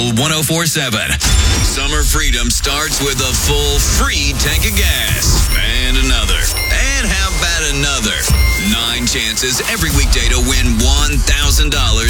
Soul 104.7. Summer freedom starts with a full free tank of gas. And another. And how about another? 9 chances every weekday to win $1,000